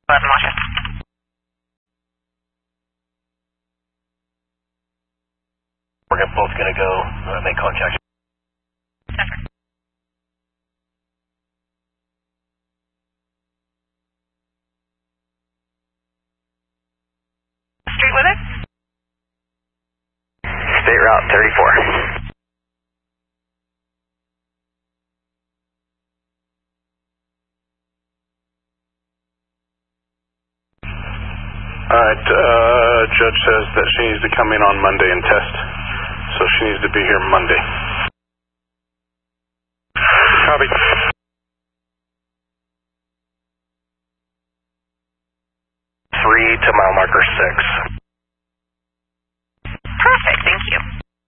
11 Washington. We're both going to go make contact. Street with it? State Route 34. Alright, Judge says that she needs to come in on Monday and test. So she needs to be here Monday.